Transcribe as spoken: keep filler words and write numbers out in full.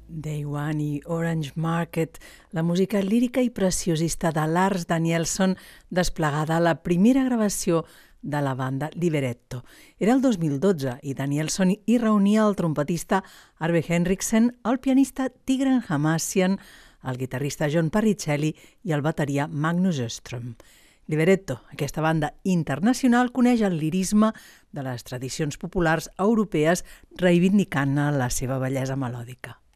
Day One i Orange Market, la música lírica i preciosista de Lars Danielsson desplegada a la primera gravació de la banda Liberetto. Era el dos mil dotze i Danielsson hi reunia el trompetista Arve Henriksen, el pianista Tigran Hamasyan, el guitarrista John Parricelli i el bateria Magnus Öström. Liberetto, aquesta banda internacional, coneix el lirisme de les tradicions populars europees reivindicant la seva bellesa melòdica.